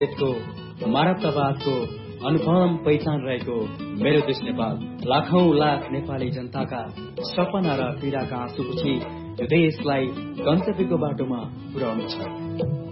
को मानवतावादको अनुपम पहिचान रहेको मेरो देश नेपाल लाखौं लाख नेपाली जनताका सपना र पीडाका आँसु पछि यो देशलाई गन्तव्यको बाटोमा पुर्याउनु छ।